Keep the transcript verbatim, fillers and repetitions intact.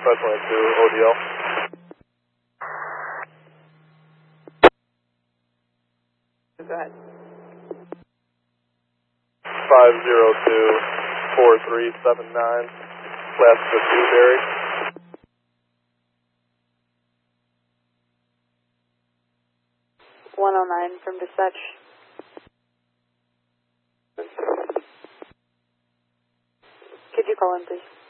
five twenty-two, O D L. Go ahead. five zero two, four three seven nine, last to Dewberry. one oh nine from dispatch. Could you call in, please?